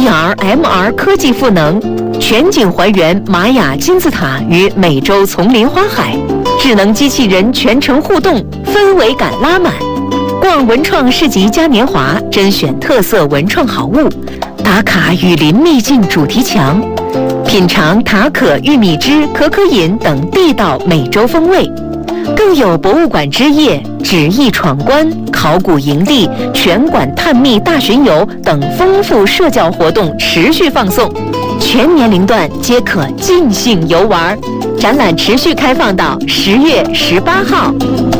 VR、MR 科技赋能，全景还原玛雅金字塔与美洲丛林花海，智能机器人全程互动，氛围感拉满。逛文创市集嘉年华，甄选特色文创好物，打卡雨林秘境主题墙，品尝塔可玉米汁、可可饮等地道美洲风味。更有博物馆之夜、纸艺闯关、考古营地、全馆探秘大巡游等丰富社交活动持续放送，全年龄段皆可尽兴游玩。展览持续开放到10月18号。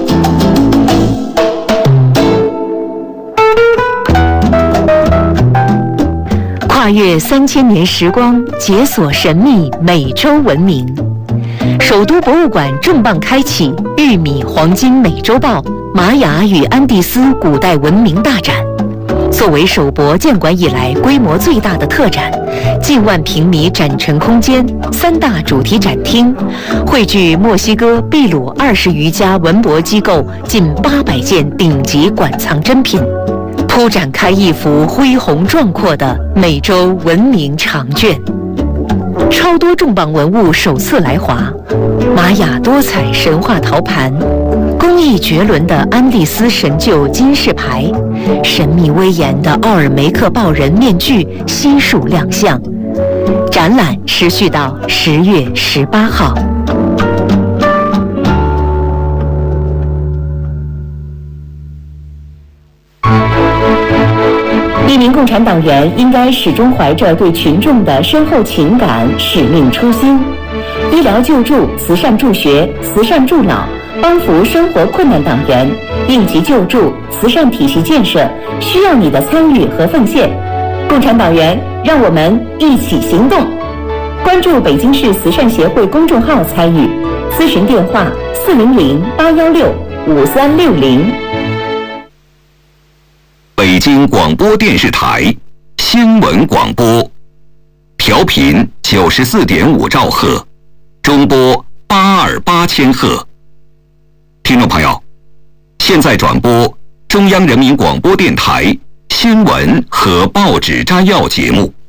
跨越3000年时光，解锁神秘美洲文明。首都博物馆重磅开启玉米黄金美洲豹玛雅与安第斯古代文明大展。作为首博建馆以来规模最大的特展，近万平米展陈空间，3大主题展厅，汇聚墨西哥、秘鲁20余家文博机构近800件顶级馆藏珍品，铺展开一幅恢宏壮阔的美洲文明长卷。超多重磅文物首次来华，玛雅多彩神话陶盘，工艺绝伦的安第斯神鹫金饰牌，神秘威严的奥尔梅克豹人面具悉数亮相。展览持续到10月18号。一名共产党员应该始终怀着对群众的深厚情感、使命初心，医疗救助、慈善助学、慈善助老，帮扶生活困难党员，应急救助、慈善体系建设，需要你的参与和奉献。共产党员，让我们一起行动！关注北京市慈善协会公众号参与，咨询电话400-816-5360。 北京广播电视台新闻广播，调频94.5兆赫，中波828千赫。听众朋友，现在转播中央人民广播电台新闻和报纸摘要节目。